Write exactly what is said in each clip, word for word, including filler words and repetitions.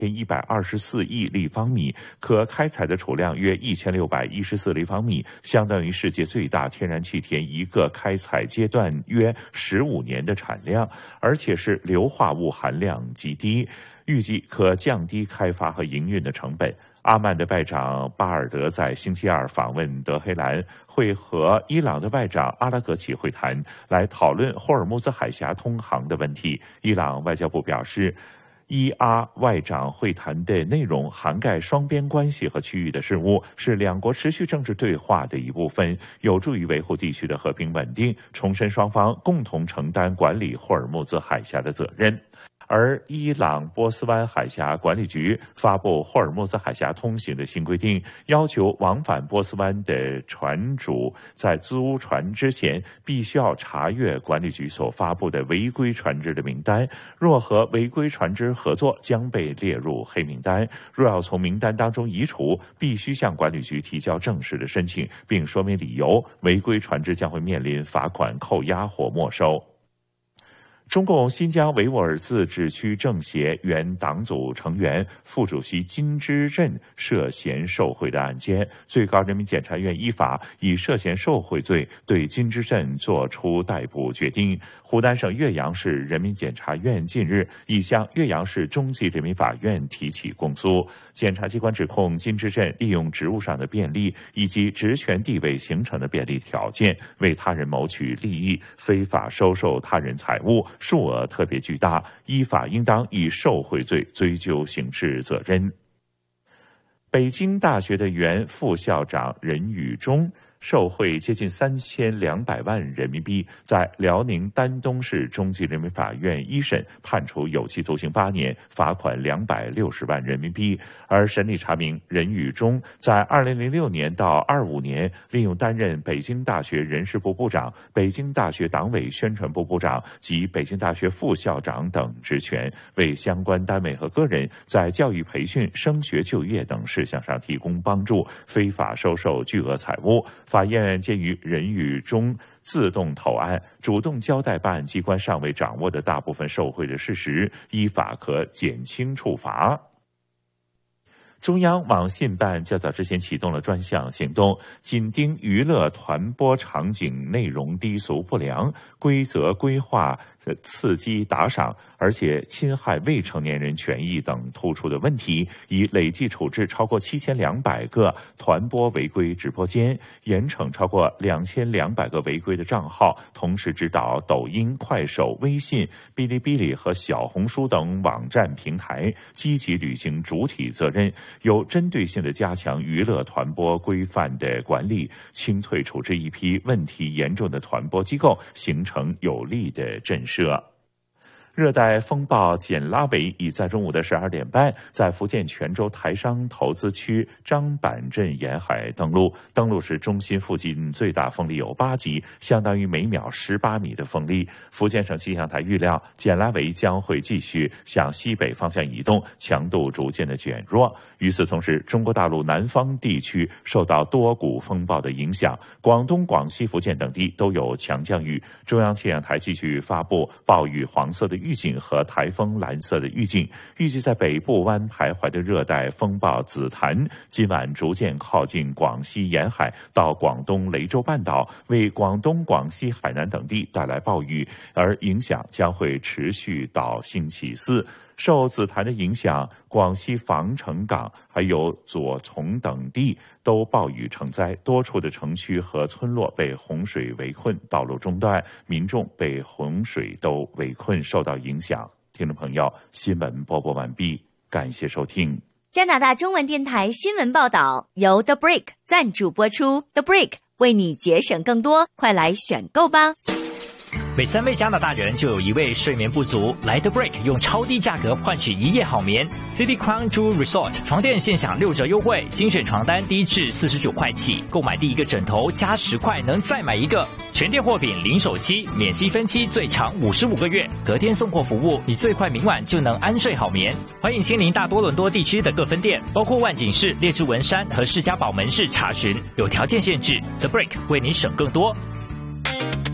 一百二十四亿立方米，可开采的储量约一千六百一十四立方米，相当于世界最大天然气田一个开采阶段约十五年的产量，而且是硫化物含量极低，预计可降低开发和营运的成本。阿曼的外长巴尔德在星期二访问德黑兰，会和伊朗的外长阿拉格齐会谈，来讨论霍尔木兹海峡通航的问题。伊朗外交部表示，伊阿外长会谈的内容涵盖双边关系和区域的事务，是两国持续政治对话的一部分，有助于维护地区的和平稳定，重申双方共同承担管理霍尔木兹海峡的责任。而伊朗波斯湾海峡管理局发布霍尔木兹海峡通行的新规定，要求往返波斯湾的船主在租船之前，必须要查阅管理局所发布的违规船只的名单，若和违规船只合作，将被列入黑名单。若要从名单当中移除，必须向管理局提交正式的申请，并说明理由，违规船只将会面临罚款、扣押或没收。中共新疆维吾尔自治区政协原党组成员、副主席金之镇涉嫌受贿的案件，最高人民检察院依法以涉嫌受贿罪对金之镇作出逮捕决定。湖南省岳阳市人民检察院近日已向岳阳市中级人民法院提起公诉。检察机关指控金之镇利用职务上的便利以及职权地位形成的便利条件，为他人谋取利益，非法收受他人财物，数额特别巨大，依法应当以受贿罪追究刑事责任。北京大学的原副校长任宇中受贿接近三千两百万人民币，在辽宁丹东市中级人民法院一审判处有期徒刑八年，罚款两百六十万人民币。而审理查明，任宇中在二零零六年到二五年，利用担任北京大学人事部部长、北京大学党委宣传部部长及北京大学副校长等职权，为相关单位和个人在教育培训、升学就业等事项上提供帮助，非法收受巨额财物。法院鉴于任宇中自动投案，主动交代办案机关尚未掌握的大部分受贿的事实，依法可减轻处罚。中央网信办较早之前启动了专项行动，紧盯娱乐传播场景内容低俗不良、规则规划刺激打赏，而且侵害未成年人权益等突出的问题，已累计处置超过七千两百个传播违规直播间，严惩超过两千两百个违规的账号，同时指导抖音、快手、微信、哔哩哔哩和小红书等网站平台积极履行主体责任，有针对性地加强娱乐传播规范的管理，清退处置一批问题严重的传播机构，形成有力的震慑。热带风暴简拉维已在中午的十二点半，在福建泉州台商投资区张板镇沿海登陆。登陆时，中心附近最大风力有八级，相当于每秒十八米的风力。福建省气象台预料，简拉维将会继续向西北方向移动，强度逐渐的减弱。与此同时，中国大陆南方地区受到多股风暴的影响，广东、广西、福建等地都有强降雨。中央气象台继续发布暴雨黄色的预警和台风蓝色的预警，预计在北部湾徘徊的热带风暴紫檀今晚逐渐靠近广西沿海到广东雷州半岛，为广东、广西、海南等地带来暴雨，而影响将会持续到星期四。受紫檀的影响，广西防城港还有左从等地都暴雨成灾，多处的城区和村落被洪水围困，道路中断，民众被洪水都围困，受到影响。听众朋友，新闻播报完毕，感谢收听。 加拿大中文电台新闻报道由 The Break 赞助播出 ，The Break 为你节省更多，快来选购吧。 每三位加拿大人就有一位睡眠不足，来 The Break 用超低价格换取一夜好眠。City Crown Jewel Resort 床垫现享六折优惠，精选床单低至四十九块起，购买第一个枕头加十块能再买一个。全店货品零手机，免息分期，最长五十五个月，隔天送货服务，你最快明晚就能安睡好眠。欢迎亲临大多伦多地区的各分店，包括万景市、列治文山和士嘉堡门市查询，有条件限制。The Break 为你省更多。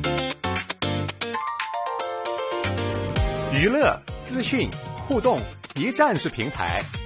娱乐、资讯、互动、 一站式平台。